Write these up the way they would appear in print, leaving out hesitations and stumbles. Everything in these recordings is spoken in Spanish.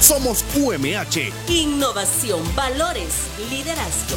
Somos UMH. Innovación, valores, liderazgo.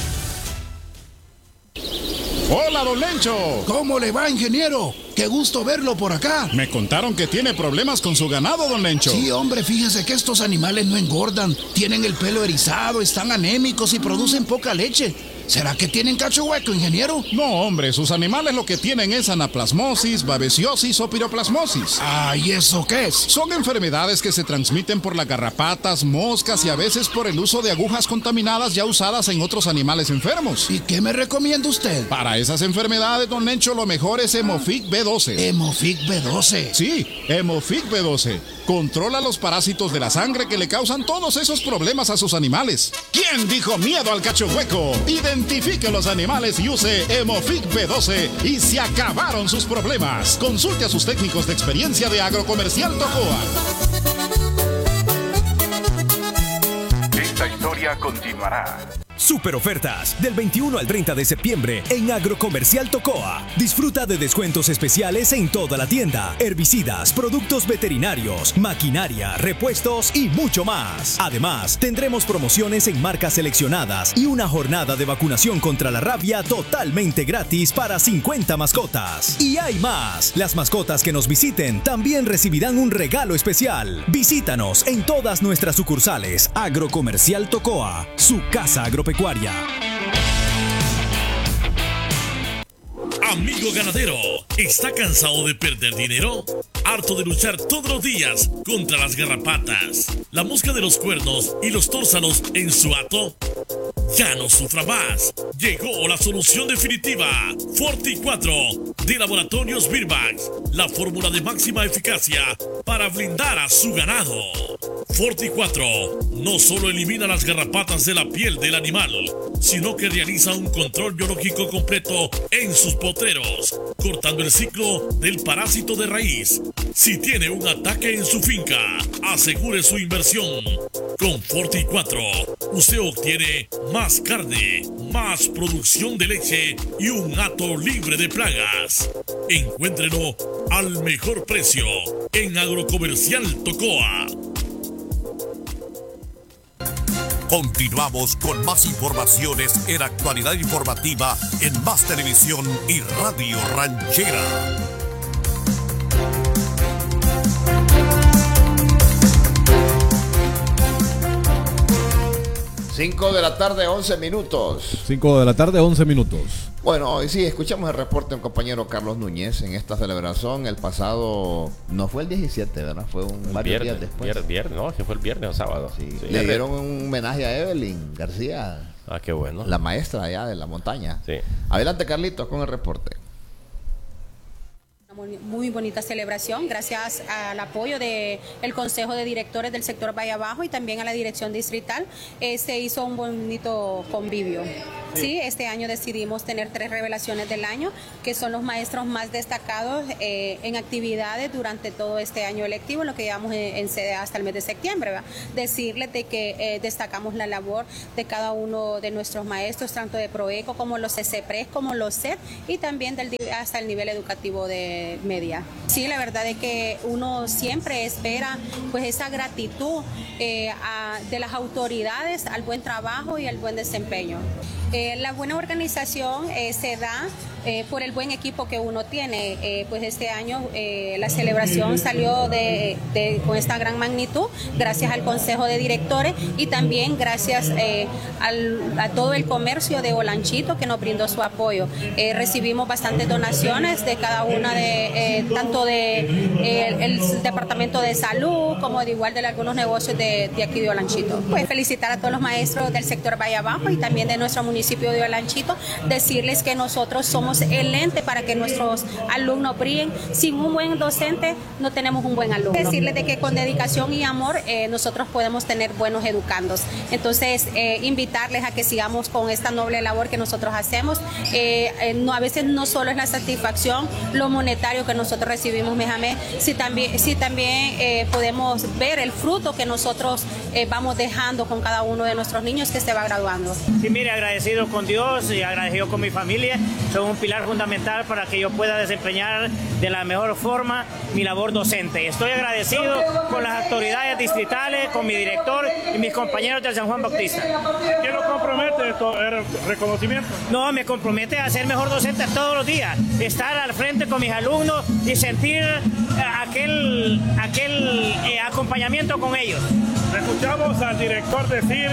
Hola, don Lencho. ¿Cómo le va, ingeniero? Qué gusto verlo por acá. Me contaron que tiene problemas con su ganado, don Lencho. Sí, hombre, fíjese que estos animales no engordan. Tienen el pelo erizado, están anémicos y producen poca leche. ¿Será que tienen cacho hueco, ingeniero? No, hombre, sus animales lo que tienen es anaplasmosis, babesiosis o piroplasmosis. Ah, ¿y eso qué es? Son enfermedades que se transmiten por las garrapatas, moscas y a veces por el uso de agujas contaminadas ya usadas en otros animales enfermos. ¿Y qué me recomienda usted? Para esas enfermedades, don Lencho, lo mejor es Hemofic B12. ¿Hemofic B12? Sí, Hemofic B12. Controla los parásitos de la sangre que le causan todos esos problemas a sus animales. ¿Quién dijo miedo al cacho hueco? Identifique los animales y use Hemofic B12 y se acabaron sus problemas. Consulte a sus técnicos de experiencia de Agrocomercial Tocoa. Esta historia continuará. Super ofertas del 21 al 30 de septiembre en Agrocomercial Tocoa. Disfruta de descuentos especiales en toda la tienda. Herbicidas, productos veterinarios, maquinaria, repuestos y mucho más. Además, tendremos promociones en marcas seleccionadas y una jornada de vacunación contra la rabia totalmente gratis para 50 mascotas. Y hay más. Las mascotas que nos visiten también recibirán un regalo especial. Visítanos en todas nuestras sucursales. Agrocomercial Tocoa, su casa agropecuaria. Amigo ganadero, ¿está cansado de perder dinero? ¿Harto de luchar todos los días contra las garrapatas, la mosca de los cuernos y los tórsanos en su hato? Ya no sufra más. Llegó la solución definitiva. Forti 4 de Laboratorios Birbax, la fórmula de máxima eficacia para blindar a su ganado. Forti 4 no solo elimina las garrapatas de la piel del animal, sino que realiza un control biológico completo en sus potreros, cortando el ciclo del parásito de raíz. Si tiene un ataque en su finca, asegure su inversión. Con Forti 4, usted obtiene más carne, más producción de leche y un hato libre de plagas. Encuéntrelo al mejor precio en Agrocomercial Tocoa. Continuamos con más informaciones en Actualidad Informativa en Más Televisión y Radio Ranchera. Cinco de la tarde, 11 minutos. 5 de la tarde, 11 minutos. Bueno, hoy sí, escuchamos el reporte del compañero Carlos Núñez en esta celebración. El pasado, no fue el 17, ¿verdad? Fue varios días después. Viernes, no, que fue el viernes o sábado. Sí. Le dieron un homenaje a Evelyn García. Ah, qué bueno. La maestra allá de la montaña. Sí. Adelante, Carlitos, con el reporte. Muy bonita celebración, gracias al apoyo del Consejo de Directores del sector Valle Abajo y también a la Dirección Distrital, se hizo un bonito convivio. Sí, este año decidimos tener 3 revelaciones del año, que son los maestros más destacados en actividades durante todo este año electivo, lo que llevamos en sede hasta el mes de septiembre, ¿verdad? Decirles de que destacamos la labor de cada uno de nuestros maestros, tanto de Proeco como los CCPRES, como los CEP, y también hasta el nivel educativo de media. Sí, la verdad es que uno siempre espera pues esa gratitud de las autoridades al buen trabajo y al buen desempeño. La buena organización se da por el buen equipo que uno tiene. Pues este año la celebración salió con esta gran magnitud gracias al Consejo de Directores y también gracias a todo el comercio de Olanchito que nos brindó su apoyo. Recibimos bastantes donaciones de cada una tanto el Departamento de Salud como de igual de algunos negocios de aquí de Olanchito. Pues felicitar a todos los maestros del sector Valle Abajo y también de nuestro municipio de Olanchito, decirles que nosotros somos el ente para que nuestros alumnos brillen. Sin un buen docente no tenemos un buen alumno. Decirles de que con dedicación y amor nosotros podemos tener buenos educandos. Entonces invitarles a que sigamos con esta noble labor que nosotros hacemos. A veces no solo es la satisfacción, lo monetario que nosotros recibimos, Mehamé, si también podemos ver el fruto que nosotros vamos dejando con cada uno de nuestros niños que se va graduando. Sí, mire, agradecido con Dios y agradecido con mi familia. Son pilar fundamental para que yo pueda desempeñar de la mejor forma mi labor docente. Estoy agradecido con las autoridades distritales, con mi director y mis compañeros del San Juan Bautista. ¿Qué lo compromete el reconocimiento? No, me compromete a ser mejor docente todos los días, estar al frente con mis alumnos y sentir aquel acompañamiento con ellos. Escuchamos al director decir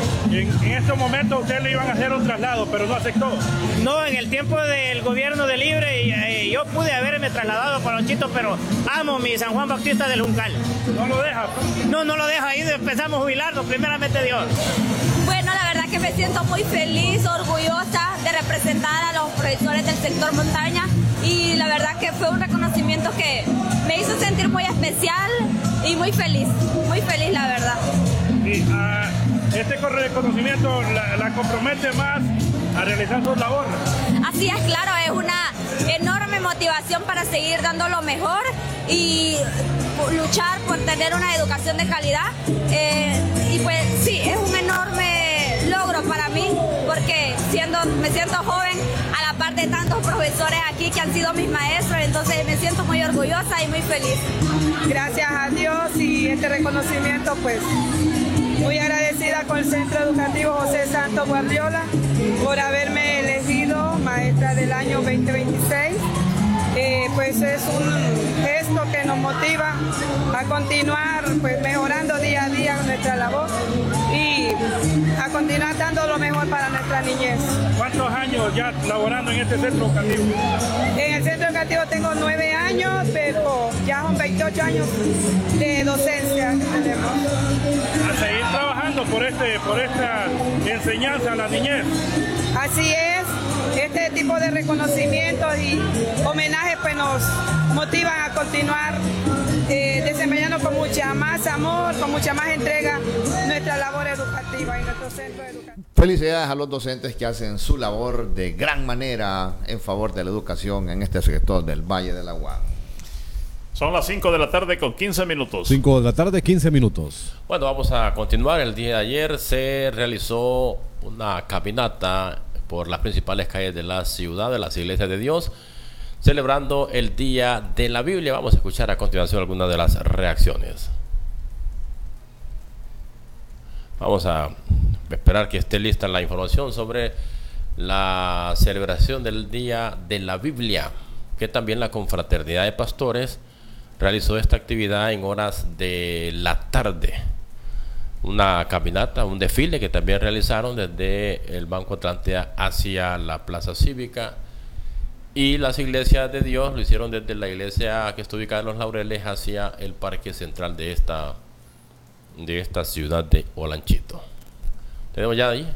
en estos momentos ustedes le iban a hacer un traslado, pero no aceptó. No, en el tiempo del gobierno de Libre yo pude haberme trasladado para Lonchito, pero amo mi San Juan Bautista del Juncal. ¿No lo deja? No lo deja, ahí empezamos a jubilarnos, primeramente Dios. Bueno, la verdad que me siento muy feliz, orgullosa de representar a los profesores del sector montaña y la verdad que fue un reconocimiento que me hizo sentir muy especial y muy feliz la verdad. Y este reconocimiento la compromete más a realizar su labor. Así es, claro, es una enorme motivación para seguir dando lo mejor y luchar por tener una educación de calidad. Y pues sí, es un enorme logro para mí porque me siento joven a la par de tantos profesores aquí que han sido mis maestros, entonces me siento muy orgullosa y muy feliz. Gracias a Dios y este reconocimiento, pues muy agradecida con el Centro Educativo José Santos Guardiola por haberme elegido maestra del año 2026. Pues es un gesto que nos motiva a continuar pues mejorando día a día nuestra labor y a continuar dando lo mejor para nuestra niñez. ¿Cuántos años ya laborando en este centro educativo? En el centro educativo tengo 9 años, pero ya son 28 años de docencia que tenemos. A seguir trabajando por esta enseñanza a la niñez. Así es. Este tipo de reconocimientos y homenajes pues nos motivan a continuar desempeñando con mucha más amor, con mucha más entrega nuestra labor educativa en nuestro centro educativo. Felicidades a los docentes que hacen su labor de gran manera en favor de la educación en este sector del Valle del Agua. Son las 5 de la tarde con 15 minutos. 5 de la tarde, 15 minutos. Bueno, vamos a continuar. El día de ayer se realizó una caminata por las principales calles de la ciudad, de las iglesias de Dios, celebrando el Día de la Biblia. Vamos a escuchar a continuación algunas de las reacciones. Vamos a esperar que esté lista la información sobre la celebración del Día de la Biblia, que también la Confraternidad de Pastores realizó esta actividad en horas de la tarde. Una caminata, un desfile que también realizaron desde el Banco Atlántida hacia la Plaza Cívica, y las iglesias de Dios lo hicieron desde la iglesia que está ubicada en Los Laureles hacia el parque central de esta ciudad de Olanchito. ¿Tenemos ya ahí?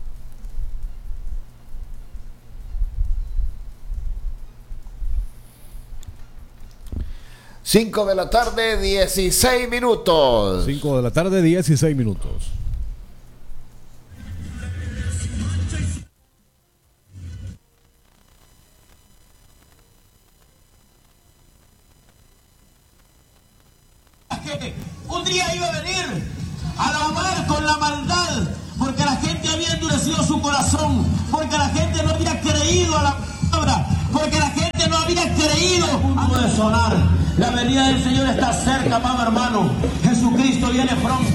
Cinco de la tarde, 16 minutos. 5 de la tarde, 16 minutos. Un día iba a venir a lavar con la maldad, porque la gente había endurecido su corazón, porque la gente no había creído a la palabra, porque la gente no había creído a punto de sonar. La venida del Señor está cerca, amado hermano. Jesucristo viene pronto.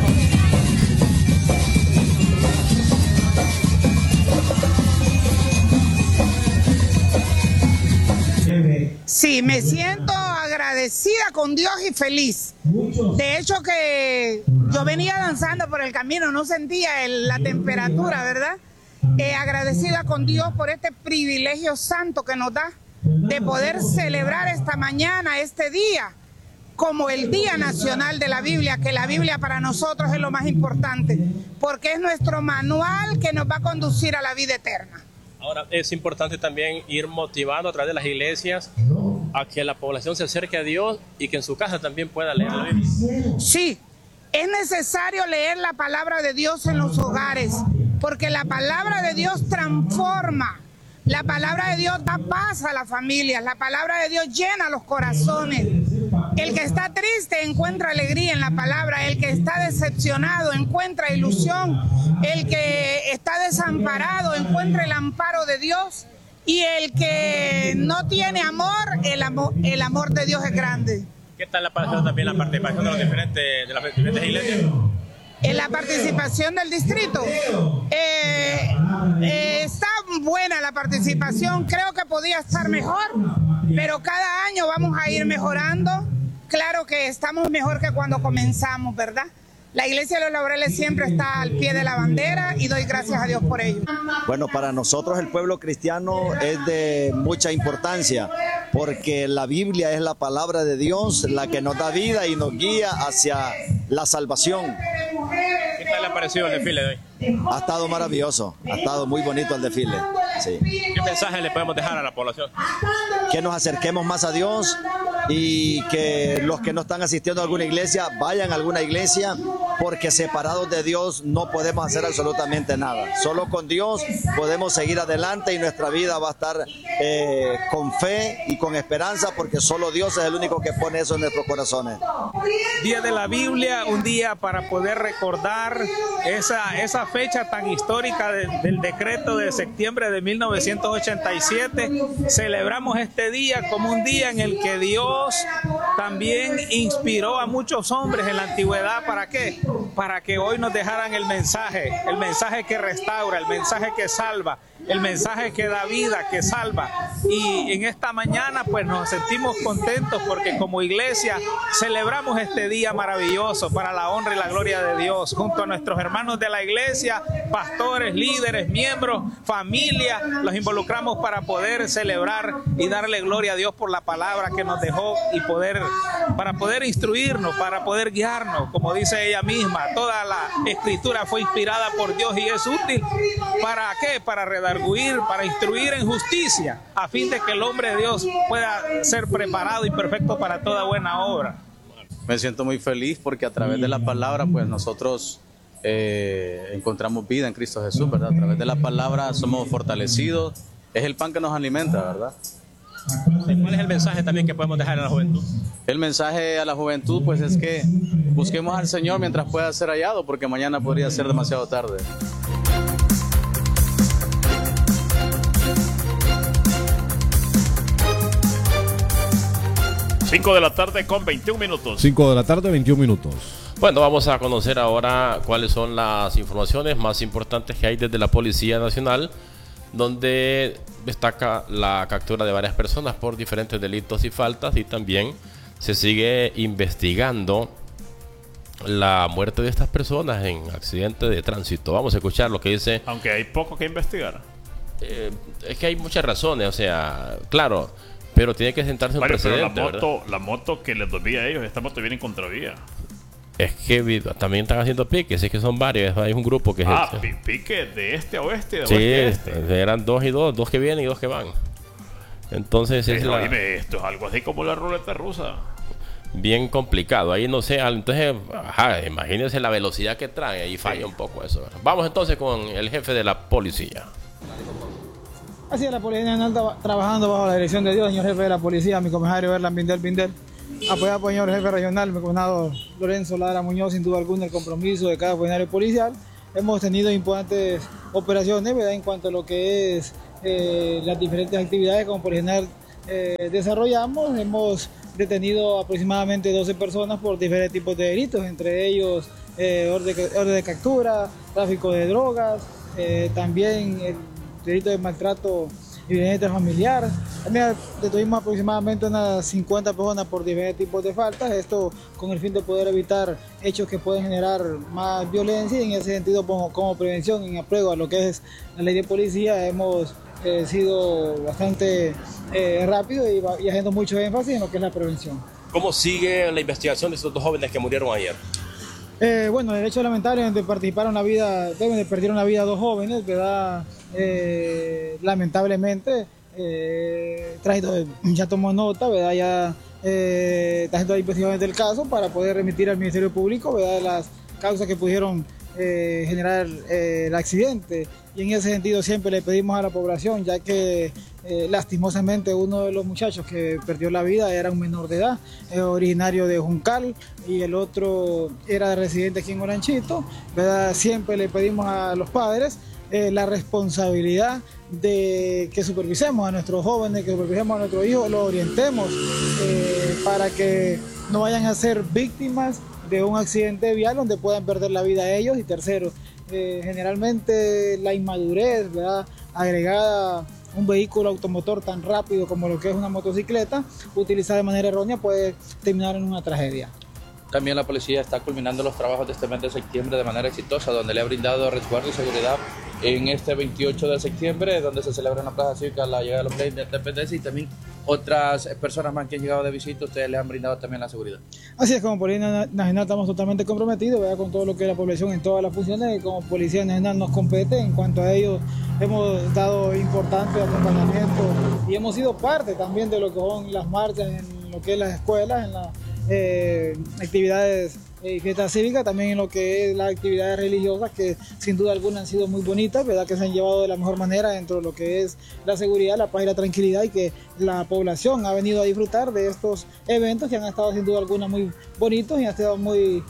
Sí, me siento agradecida con Dios y feliz. De hecho que yo venía danzando por el camino, no sentía la temperatura, ¿verdad? Agradecida con Dios por este privilegio santo que nos da de poder celebrar esta mañana, este día, como el Día Nacional de la Biblia, que la Biblia para nosotros es lo más importante, porque es nuestro manual que nos va a conducir a la vida eterna. Ahora, es importante también ir motivando a través de las iglesias a que la población se acerque a Dios y que en su casa también pueda leer la Biblia. Sí, es necesario leer la palabra de Dios en los hogares, porque la palabra de Dios transforma. La palabra de Dios da paz a las familias, la palabra de Dios llena los corazones. El que está triste encuentra alegría en la palabra, el que está decepcionado encuentra ilusión, el que está desamparado encuentra el amparo de Dios. y el que no tiene amor, el amor de Dios es grande. ¿Qué tal la participación de las diferentes iglesias? En la participación del distrito, está buena la participación, creo que podía estar mejor, pero cada año vamos a ir mejorando. Claro que estamos mejor que cuando comenzamos, ¿verdad? La Iglesia de los Laureles siempre está al pie de la bandera y doy gracias a Dios por ello. Bueno, para nosotros el pueblo cristiano es de mucha importancia porque la Biblia es la palabra de Dios, la que nos da vida y nos guía hacia la salvación. ¿Qué tal le ha parecido el desfile de hoy? Ha estado maravilloso, ha estado muy bonito el desfile. Sí. ¿Qué mensaje le podemos dejar a la población? Que nos acerquemos más a Dios y que los que no están asistiendo a alguna iglesia vayan a alguna iglesia, porque separados de Dios no podemos hacer absolutamente nada. Solo con Dios podemos seguir adelante y nuestra vida va a estar con fe y con esperanza, porque solo Dios es el único que pone eso en nuestros corazones. Día de la Biblia, un día para poder recordar esa fecha tan histórica del decreto de septiembre de 1987. Celebramos este día como un día en el que Dios también inspiró a muchos hombres en la antigüedad. ¿Para qué? Para que hoy nos dejaran el mensaje que restaura, el mensaje que salva, el mensaje que da vida, que salva. Y en esta mañana pues nos sentimos contentos porque como iglesia celebramos este día maravilloso para la honra y la gloria de Dios, junto a nuestros hermanos de la iglesia, pastores, líderes, miembros, familia, los involucramos para poder celebrar y darle gloria a Dios por la palabra que nos dejó y para poder instruirnos, para poder guiarnos, como dice ella misma. Toda la escritura fue inspirada por Dios y es útil. ¿Para qué? Para redarguir, para instruir en justicia, a fin de que el hombre de Dios pueda ser preparado y perfecto para toda buena obra. Me siento muy feliz porque a través de la palabra pues nosotros encontramos vida en Cristo Jesús, ¿verdad? A través de la palabra somos fortalecidos, es el pan que nos alimenta, ¿verdad? ¿Cuál es el mensaje también que podemos dejar a la juventud? El mensaje a la juventud pues es que busquemos al Señor mientras pueda ser hallado, porque mañana podría ser demasiado tarde. Cinco de la tarde con 21 minutos. 5 de la tarde, 21 minutos. Bueno, vamos a conocer ahora cuáles son las informaciones más importantes que hay desde la Policía Nacional, donde destaca la captura de varias personas por diferentes delitos y faltas, y también se sigue investigando la muerte de estas personas en accidentes de tránsito. Vamos a escuchar lo que dice. Aunque hay poco que investigar. Es que hay muchas razones, o sea, claro, pero tiene que sentarse un precedente. Pero la moto que les desvía a ellos, esta moto viene en contravía. Es que también están haciendo piques, es que son varios, hay un grupo que pique de este a oeste, de sí, oeste a este. Eran 2 y 2, 2 que vienen y 2 que van. Entonces esto es algo así como la ruleta rusa. Bien complicado, ahí no sé, entonces, imagínense la velocidad que trae, ahí falla un poco eso. Vamos entonces con el jefe de la policía. Así es, la Policía Nacional trabajando bajo la dirección de Dios, señor jefe de la policía, mi comisario Erlan Bindel. Apoyado por el señor jefe regional, mi comisionado Lorenzo Lara Muñoz, sin duda alguna el compromiso de cada funcionario policial. Hemos tenido importantes operaciones, ¿verdad?, en cuanto a lo que es las diferentes actividades como por ejemplo desarrollamos. Hemos detenido aproximadamente 12 personas por diferentes tipos de delitos, entre ellos orden de captura, tráfico de drogas, también el delito de maltrato y violencia familiar. También detuvimos aproximadamente unas 50 personas por diferentes tipos de faltas, esto con el fin de poder evitar hechos que pueden generar más violencia, y en ese sentido como prevención, en apego a lo que es la ley de policía, hemos sido bastante rápido y haciendo mucho énfasis en lo que es la prevención. ¿Cómo sigue la investigación de estos dos jóvenes que murieron ayer? Bueno, el hecho lamentable donde perdieron la vida 2 jóvenes, ¿verdad? Lamentablemente, ya tomó nota, ¿verdad? Ya está haciendo las investigaciones del caso para poder remitir al Ministerio Público, ¿verdad?, las causas que pudieron generar el accidente. Y en ese sentido siempre le pedimos a la población, ya que lastimosamente uno de los muchachos que perdió la vida era un menor de edad, originario de Juncal, y el otro era residente aquí en Oranchito, ¿verdad? Siempre le pedimos a los padres la responsabilidad de que supervisemos a nuestros jóvenes, que supervisemos a nuestros hijos, los orientemos para que no vayan a ser víctimas de un accidente vial donde puedan perder la vida ellos. Y tercero, generalmente la inmadurez, ¿verdad?, agregada a un vehículo automotor tan rápido como lo que es una motocicleta, utilizada de manera errónea, puede terminar en una tragedia. También la policía está culminando los trabajos de este mes de septiembre de manera exitosa, donde le ha brindado resguardo y seguridad en este 28 de septiembre, donde se celebra en la Plaza Cívica la llegada de los Reyes de Independencia, y también otras personas más que han llegado de visita. Ustedes le han brindado también la seguridad. Así es, como Policía Nacional estamos totalmente comprometidos, ¿verdad?, con todo lo que es la población en todas las funciones, y como Policía Nacional nos compete. En cuanto a ellos, hemos dado importante acompañamiento y hemos sido parte también de lo que son las marchas en lo que es las escuelas, en las actividades y fiestas cívicas, también en lo que es las actividades religiosas, que sin duda alguna han sido muy bonitas, ¿verdad?, que se han llevado de la mejor manera dentro de lo que es la seguridad, la paz y la tranquilidad, y que la población ha venido a disfrutar de estos eventos que han estado sin duda alguna muy bonitos y han estado muy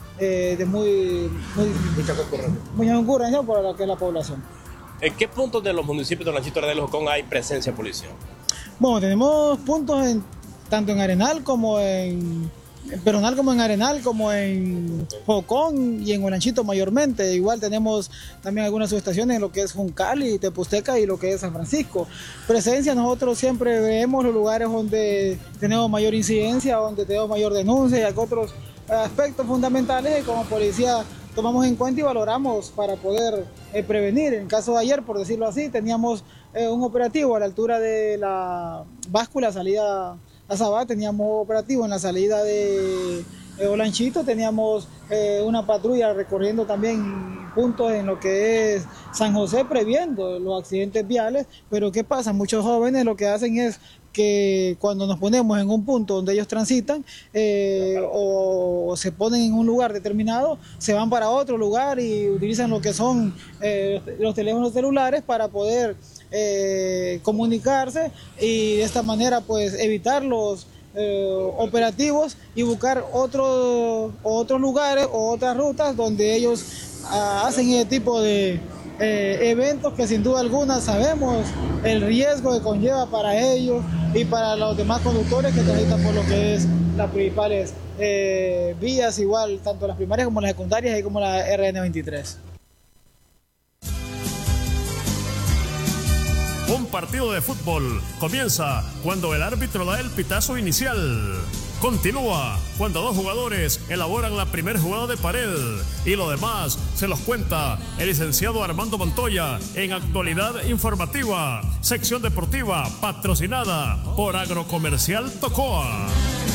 mucha concurrencia para lo que es la población. ¿En qué puntos de los municipios de Olanchito, Arenal y Jocón hay presencia policial? Bueno, tenemos puntos tanto en Arenal como en Peronal, como en Arenal, como en Jocón y en Olanchito mayormente. Igual tenemos también algunas subestaciones en lo que es Juncal y Tepusteca y lo que es San Francisco. Presencia, nosotros siempre vemos los lugares donde tenemos mayor incidencia, donde tenemos mayor denuncia, y hay otros aspectos fundamentales que como policía tomamos en cuenta y valoramos para poder prevenir. En el caso de ayer, por decirlo así, teníamos un operativo a la altura de la báscula, salida a Sabá, teníamos operativo en la salida de Olanchito, teníamos una patrulla recorriendo también puntos en lo que es San José, previendo los accidentes viales. Pero ¿qué pasa? Muchos jóvenes lo que hacen es que cuando nos ponemos en un punto donde ellos transitan o se ponen en un lugar determinado, se van para otro lugar y utilizan lo que son los teléfonos celulares para poder comunicarse, y de esta manera pues evitar los operativos y buscar otros lugares o otras rutas donde ellos hacen ese tipo de eventos que sin duda alguna sabemos el riesgo que conlleva para ellos y para los demás conductores que transitan por lo que es las principales vías, igual tanto las primarias como las secundarias y como la RN23. Un partido de fútbol comienza cuando el árbitro da el pitazo inicial. Continúa cuando dos jugadores elaboran la primera jugada de pared, y lo demás se los cuenta el licenciado Armando Montoya en Actualidad Informativa, sección deportiva patrocinada por Agrocomercial Tocoa.